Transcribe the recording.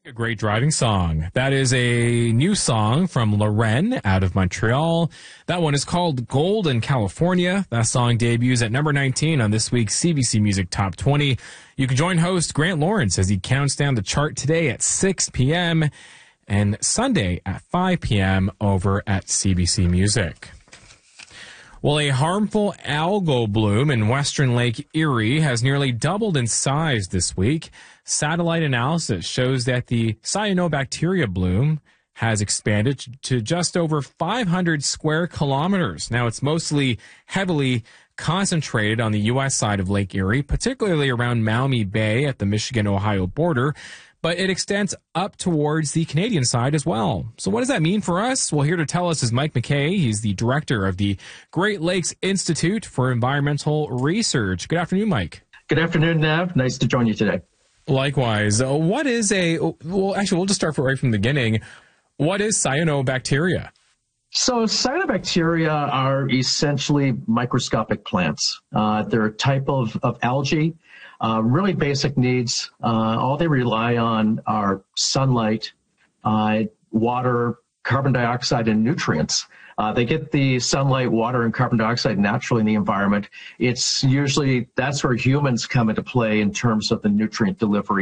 A great driving song. That is a new song from Loren out of Montreal. That one is called Gold in California. That song debuts at number 19 on this week's CBC Music Top 20. You can join host Grant Lawrence as he counts down the chart today at 6 p.m. and Sunday at 5 p.m. over at CBC Music. Well, a harmful algal bloom in western Lake Erie has nearly doubled in size this week. Satellite analysis shows that the cyanobacteria bloom has expanded to just over 500 square kilometers. Now, it's mostly heavily concentrated on the U.S. side of Lake Erie, particularly around Maumee Bay at the Michigan-Ohio border, but it extends up towards the Canadian side as well. So what does that mean for us? Well, here to tell us is Mike McKay. He's the director of the Great Lakes Institute for Environmental Research. Good afternoon, Mike. Good afternoon, Nav. Nice to join you today. Likewise. What is well, actually, we'll just start right from the beginning. What is cyanobacteria? So cyanobacteria are essentially microscopic plants. They're a type of algae, really basic needs. All they rely on are sunlight, water, carbon dioxide, and nutrients. They get the sunlight, water, and carbon dioxide naturally in the environment. That's where humans come into play in terms of the nutrient delivery.